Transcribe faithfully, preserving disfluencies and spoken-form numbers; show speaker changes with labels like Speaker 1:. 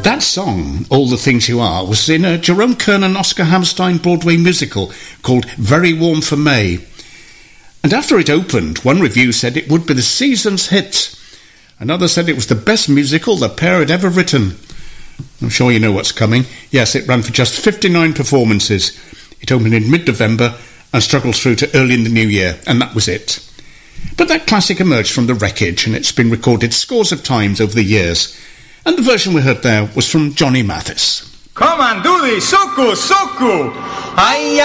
Speaker 1: That song, All the Things You Are, was in a Jerome Kern and Oscar Hammerstein Broadway musical called Very Warm for May. And after it opened, one review said it would be the season's hit. Another said it was the best musical the pair had ever written. I'm sure you know what's coming. Yes, it ran for just fifty-nine performances. It opened in mid-November and struggled through to early in the new year, and that was it. But that classic emerged from the wreckage, and it's been recorded scores of times over the years. And the version we heard there was from Johnny Mathis.
Speaker 2: Come on, do the suku, suku. Ay,